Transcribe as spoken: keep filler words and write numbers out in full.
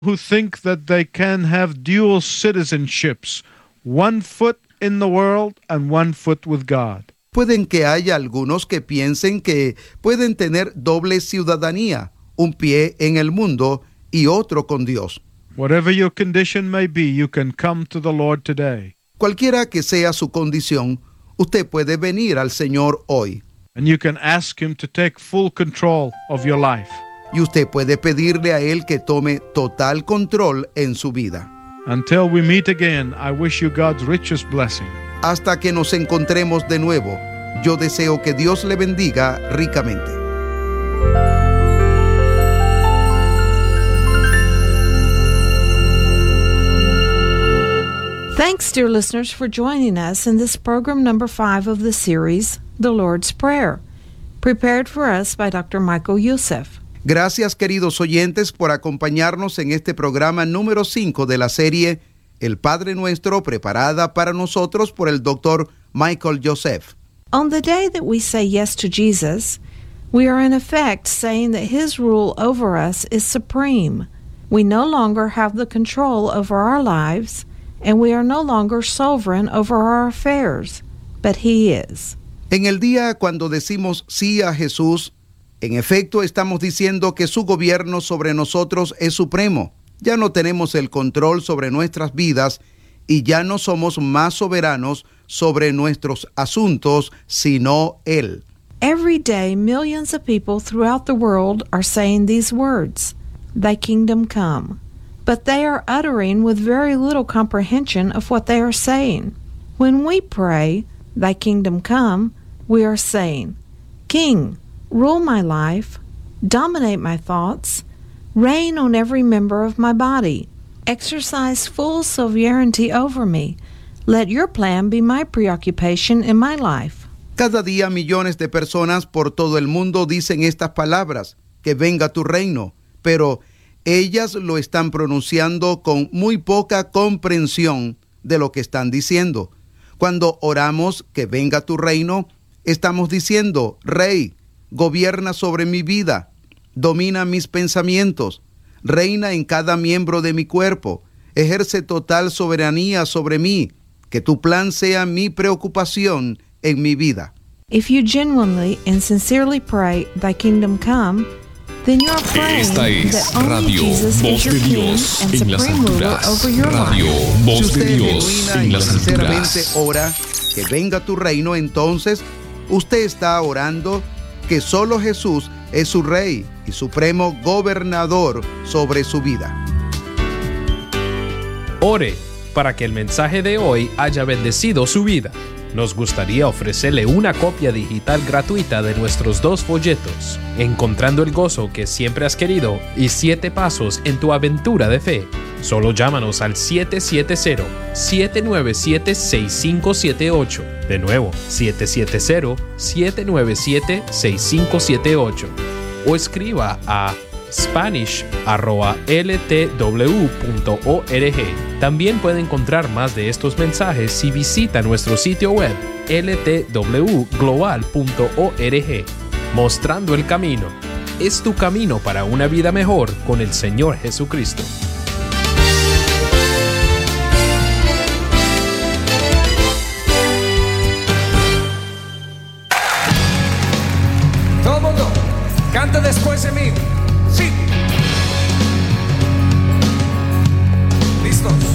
who think that they can have dual citizenships, one foot in the world and one foot with God. Pueden que haya algunos que piensen que pueden tener doble ciudadanía, un pie en el mundo y otro con Dios. Whatever your condition may be, you can come to the Lord today. Cualquiera que sea su condición, usted puede venir al Señor hoy. And you can ask Him to take full control of your life. Y usted puede pedirle a Él que tome total control en su vida. Until we meet again, I wish you God's richest blessing. Hasta que nos encontremos de nuevo, yo deseo que Dios le bendiga ricamente. Thanks, dear listeners, for joining us in this program number five of the series, The Lord's Prayer, prepared for us by Doctor Michael Youssef. Gracias, queridos oyentes, por acompañarnos en este programa número cinco de la serie El Padre Nuestro, preparada para nosotros por el doctor Michael Youssef. On the day that we say yes to Jesus, we are in effect saying that His rule over us is supreme. We no longer have the control over our lives, and we are no longer sovereign over our affairs, but He is. En el día cuando decimos sí a Jesús, en efecto estamos diciendo que su gobierno sobre nosotros es supremo. Ya no tenemos el control sobre nuestras vidas y ya no somos más soberanos sobre nuestros asuntos, sino Él. Every day, millions of people throughout the world are saying these words, "Thy kingdom come," but they are uttering with very little comprehension of what they are saying. When we pray, "Thy kingdom come," we are saying, "King, rule my life, dominate my thoughts, reign on every member of my body, exercise full sovereignty over me. Let your plan be my preoccupation in my life." Cada día millones de personas por todo el mundo dicen estas palabras, que venga tu reino, pero ellas lo están pronunciando con muy poca comprensión de lo que están diciendo. Cuando oramos que venga tu reino, estamos diciendo, Rey, gobierna sobre mi vida, domina mis pensamientos, reina en cada miembro de mi cuerpo, ejerce total soberanía sobre mí, que tu plan sea mi preocupación en mi vida. If you genuinely and sincerely pray, "Thy kingdom come," then you are praying Esta es that only Radio Jesus Voz is your de King Dios and en las supreme ruler alturas. over your Radio life. Si Voz de usted Dios genuina en y las sinceramente alturas. ora que venga tu reino, entonces usted está orando que solo Jesús es su Rey y supremo gobernador sobre su vida. Ore para que el mensaje de hoy haya bendecido su vida. Nos gustaría ofrecerle una copia digital gratuita de nuestros dos folletos, Encontrando el gozo que siempre has querido y Siete pasos en tu aventura de fe. Solo llámanos al siete siete cero, siete nueve siete, seis cinco siete ocho. De nuevo, siete siete cero, siete nueve siete, seis cinco siete ocho. O escriba a spanish arroba l t w punto org. También puede encontrar más de estos mensajes si visita nuestro sitio web l t w global punto org. Mostrando el camino. Es tu camino para una vida mejor con el Señor Jesucristo. Todo el mundo, canta después de mí.